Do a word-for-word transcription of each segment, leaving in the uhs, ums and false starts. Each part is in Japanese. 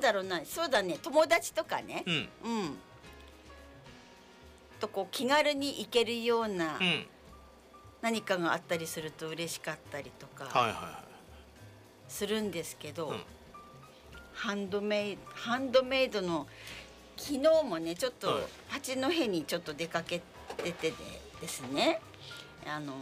だろうな、そうだね、友達とかね、 うん、 うん、とこう気軽に行けるような何かがあったりすると嬉しかったりとかするんですけど、 うん、 ハンドメイドハンドメイドの昨日もねちょっと八戸にちょっと出かけててでですね、あの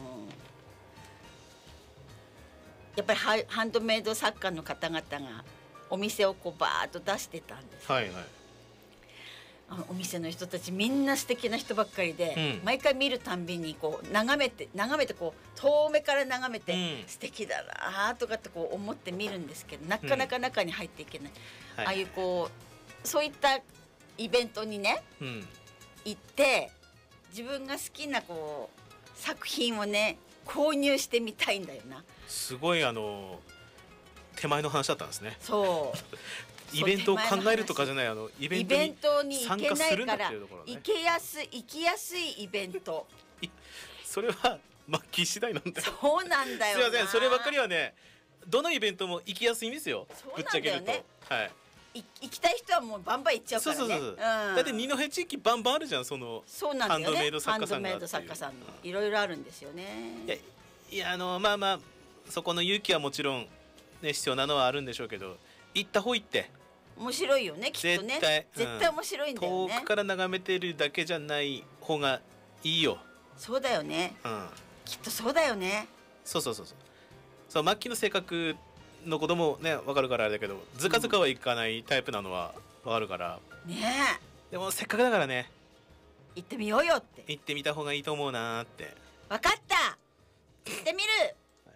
やっぱりハハンドメイド作家の方々がお店をこうバーッと出してたんです、 はいはい、 あのお店の人たちみんな素敵な人ばっかりで、 うん、 毎回見るたんびにこう眺めて眺めてこう遠目から眺めて、 うん、 素敵だなとかってこう思って見るんですけど、なかなか中に入っていけない、うん、ああいうこうそういったイベントにね、うん、行って自分が好きなこう作品をね購入してみたいんだよな。 すごいあの手前の話だったんですね。 そうイベントを考えるとかじゃない、あのイベントに参加するんだっていうところね。 行けやすい行きやすいイベントそれはマッキー次第なんだよ。 そうなんだよな。 すいません、そればっかりはね、どのイベントも行きやすいんですよ。ぶっちゃけると、はい、 行きたい人はもうバンバン行っちゃうからね。そうそうそう、うん、 だって二戸地域バンバンあるじゃん、そのそうなんだよ、ね、 ハンドメイド作家さんがハンドメイド作家さんのいろいろあるんですよね。 いや、いや、あのまあまあそこの勇気はもちろん、ね、必要なのはあるんでしょうけど、行った方行って面白いよね、きっとね。絶対、うん、絶対面白いんだよね。 遠くから眺めてるだけじゃない方がいいよ。 そうだよね、うん、きっとそうだよね。 そうそうそうそう、そう末期の性格のこともね分かるからあれだけど、ずかずかはいかないタイプなのは分かるから、うん、ねえ、でもせっかくだからね行ってみようよって、 行ってみた方がいいと思うなって。 分かった、行ってみる、 はい、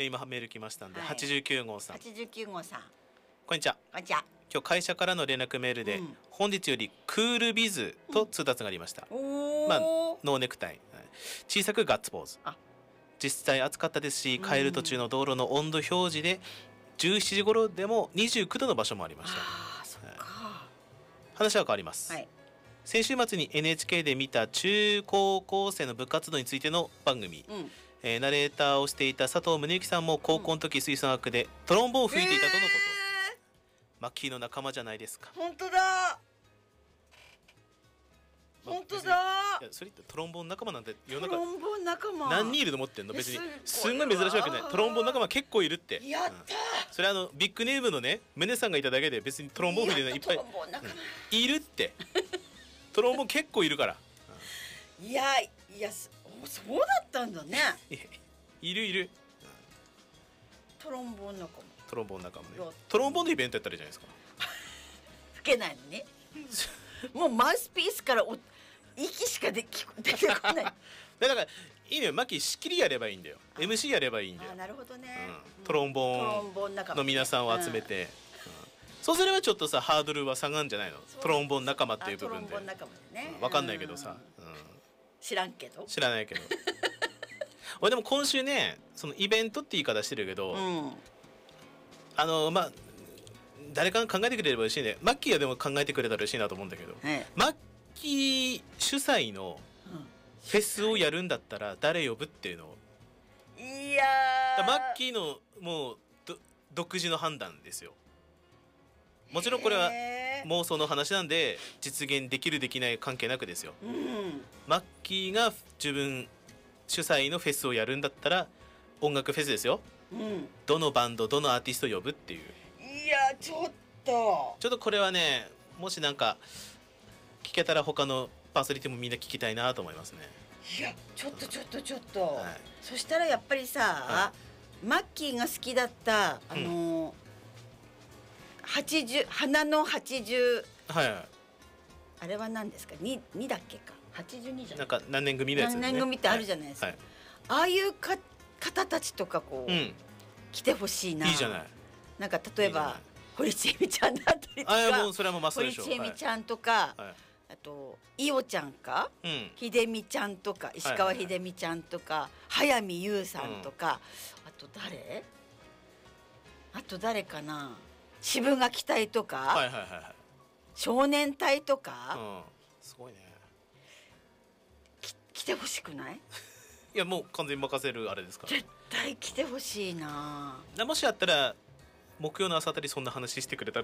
今メール来ましたんで、はい、はちじゅうきゅうごうさん、 はちじゅうきゅうごうさん、 こんにちは。 こんにちは。 今日会社からの連絡メールで、うん、本日よりクールビズと通達がありました、うん、まあノーネクタイ、小さくガッツポーズ。実際暑かったですし、帰る途中の道路の温度表示でじゅうしちじ頃でもにじゅうきゅうどの場所もありました。 あ、そっか。 話は変わります、はい、先週末に エヌエイチケー で見た中高校生の部活動についての番組、うん、えー、ナレーターをしていた佐藤宗之さんも高校の時吹奏楽でトロンボーンを吹いていたとのこと、えー、マッキーの仲間じゃないですか。 本当だ、本当だ。 いや、それってトロンボーン仲間なんて世の中トロンボーン仲間何人いると思ってんの。別にすんごい珍しいわけない。トロンボーン仲間結構いるって。 やった、うん、 それはあのビッグネームのね宗さんがいただけで別にトロンボーンみたいないっぱい、うん、いるってトロンボーン結構いるから、 うん、いやいや、そうだったんだね。 いるいる、うん、 トロンボーン仲間、 トロンボーン仲間ね。トロンボーンのイベントやったらいいじゃないですか。 吹けないのねもうマウスピースからお息しかでき出てこないだからいいのよ、マキ仕切りやればいいんだよ、 エムシー やればいいんだよ。 あ、なるほどね、 うん、トロンボーンの皆さんを集めて、うんうん、そうすればちょっとさハードルは下がるんじゃないの。トロンボーン仲間っていう部分で、トロンボーン仲間でね、うん、分かんないけどさ、うん、 知らんけど知らないけど俺でも今週ね、そのイベントって言い方してるけど、うん、あのまあ誰かが考えてくれれば嬉しいね。マッキーはでも考えてくれたら嬉しいなと思うんだけど、はい、マッキー主催のフェスをやるんだったら誰呼ぶっていうのを、 いやーマッキーのもう独自の判断ですよ。もちろんこれは妄想の話なんで実現できるできない関係なくですよ、うん、マッキーが自分主催のフェスをやるんだったら音楽フェスですよ、うん、どのバンドどのアーティストを呼ぶっていう。 いやちょっとちょっとこれはね、もしなんか聞けたら他のパーソナリティもみんな聞きたいなと思いますね。 いやちょっとちょっとちょっと、はい、そしたらやっぱりさ、はい、マッキーが好きだったあのーうん、はちじゅう花のはちじゅう、はいはい、あれは何ですか、 2, 2だっけかはちじゅうにじゃない、 なんか何年組のやつ、ね、 何年組ってあるじゃないですか、はいはい、ああいうか方たちとかこう、うん、来てほしいな。 いいじゃない。 なんか例えば堀ちえみちゃんだったりとか、 あもうそれはもうマストでしょ。 堀ちえみちゃんとか、はい、あといおちゃんか、うん、秀美ちゃんとか石川秀美ちゃんとか、はいはいはい、早見優さんとか、うん、あと誰あと誰かな、渋垣隊とか、はいはいはいはい、少年隊とか、うん、 すごいね。 き来てほしくない？ いやもう完全に任せるあれですから。 絶対来てほしいな。 もしあったら木曜の朝あたりそんな話してくれたら